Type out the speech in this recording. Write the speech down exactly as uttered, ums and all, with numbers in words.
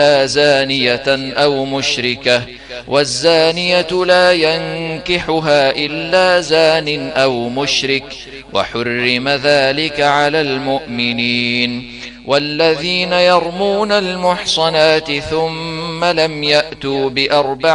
زانية أو مشركة، والزانية لا ينكحها إلا زان أو مشرك، وحرم ذلك على المؤمنين. والذين يرمون المحصنات ثم لم يأتوا بأربعة